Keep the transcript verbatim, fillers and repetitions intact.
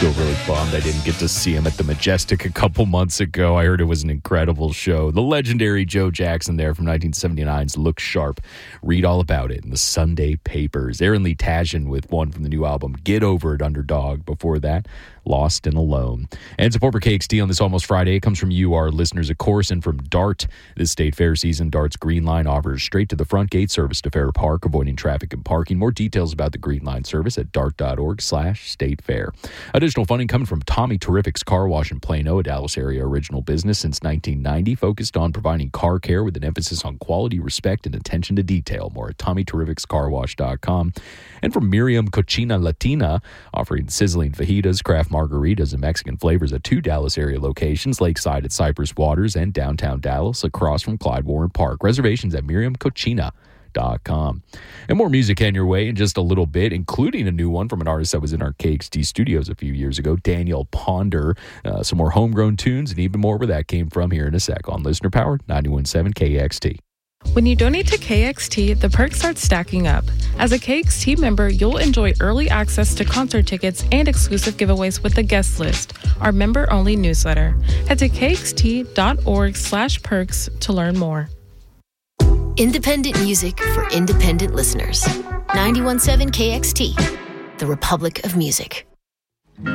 Still really bummed I didn't get to see him at the Majestic a couple months ago. I heard it was an incredible show. The legendary Joe Jackson there from nineteen seventy-nine's Look Sharp. Read all about it in the Sunday papers. Aaron Lee Tashin with one from the new album Get Over It, Underdog. Before that, Lost and Alone. And support for K X T on this Almost Friday comes from you, our listeners, of course, and from DART. This state fair season, DART's Green Line offers straight to the front gate service to Fair Park, avoiding traffic and parking. More details about the Green Line service at dart.org slash state fair. Additional funding coming from Tommy Terrific's Car Wash in Plano, a Dallas area original business since nineteen ninety, focused on providing car care with an emphasis on quality, respect, and attention to detail. More at tommy terrifics car wash dot com. And from Miriam Cochina Latina, offering sizzling fajitas, craft margaritas, and Mexican flavors at two Dallas area locations, Lakeside at Cypress Waters and downtown Dallas, across from Clyde Warren Park. Reservations at miriam cochina dot com. And more music heading your way in just a little bit, including a new one from an artist that was in our K X T studios a few years ago, Daniel Ponder. Uh, some more homegrown tunes and even more where that came from here in a sec on Listener Powered ninety-one point seven K X T. When you donate to K X T, the perks start stacking up. As a K X T member, you'll enjoy early access to concert tickets and exclusive giveaways with the guest list, our member-only newsletter. Head to kxt.org slash perks to learn more. Independent music for independent listeners. ninety-one point seven K X T, the Republic of Music.